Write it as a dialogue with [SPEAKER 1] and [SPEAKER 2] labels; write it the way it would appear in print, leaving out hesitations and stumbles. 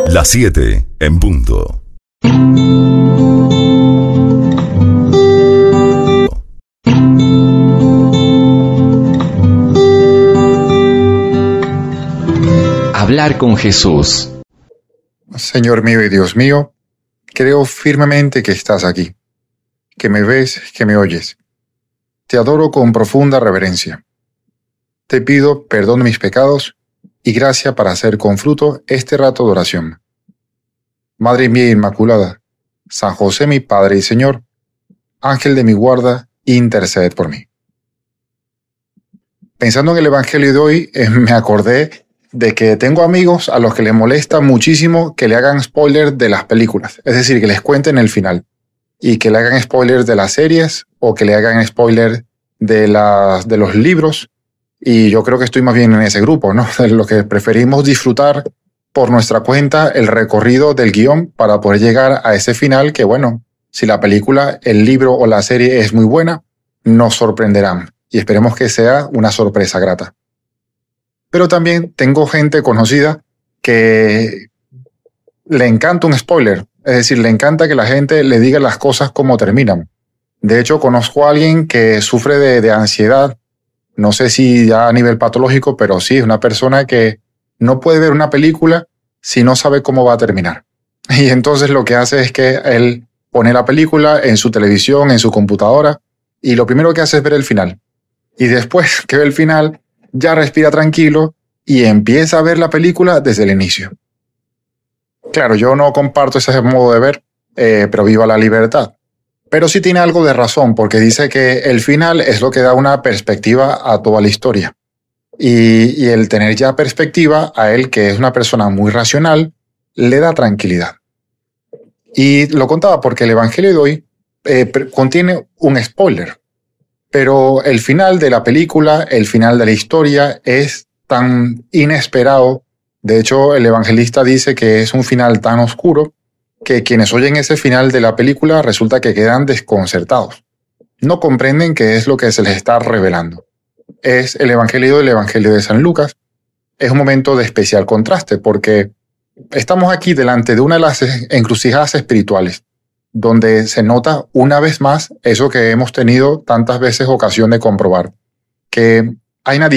[SPEAKER 1] Las 7 en punto.
[SPEAKER 2] Hablar con Jesús.
[SPEAKER 3] Señor mío y Dios mío, creo firmemente que estás aquí, que me ves, que me oyes. Te adoro con profunda reverencia. Te pido perdón de mis pecados y gracia para hacer con fruto este rato de oración. Madre mía Inmaculada, San José mi Padre y Señor, Ángel de mi guarda, interced por mí. Pensando en el Evangelio de hoy, me acordé de que tengo amigos a los que les molesta muchísimo que le hagan spoiler de las películas, es decir, que les cuenten el final, y que le hagan spoiler de las series o que le hagan spoiler de los libros, y yo creo que estoy más bien en ese grupo, ¿no? De los que preferimos disfrutar por nuestra cuenta el recorrido del guión para poder llegar a ese final que, bueno, si la película, el libro o la serie es muy buena, nos sorprenderán, y esperemos que sea una sorpresa grata. Pero también tengo gente conocida que le encanta un spoiler, es decir, le encanta que la gente le diga las cosas como terminan. De hecho, conozco a alguien que sufre de ansiedad, no sé si ya a nivel patológico, pero sí, es una persona que no puede ver una película si no sabe cómo va a terminar. Y entonces lo que hace es que él pone la película en su televisión, en su computadora, y lo primero que hace es ver el final. Y después que ve el final, ya respira tranquilo y empieza a ver la película desde el inicio. Claro, yo no comparto ese modo de ver, pero viva la libertad. Pero sí tiene algo de razón, porque dice que el final es lo que da una perspectiva a toda la historia. Y el tener ya perspectiva a él, que es una persona muy racional, le da tranquilidad. Y lo contaba porque el Evangelio de hoy contiene un spoiler. Pero el final de la película, el final de la historia es tan inesperado. De hecho, el evangelista dice que es un final tan oscuro que quienes oyen ese final de la película resulta que quedan desconcertados. No comprenden qué es lo que se les está revelando. Es el evangelio de San Lucas. Es un momento de especial contraste porque estamos aquí delante de una de las encrucijadas espirituales, donde se nota una vez más eso que hemos tenido tantas veces ocasión de comprobar, que hay una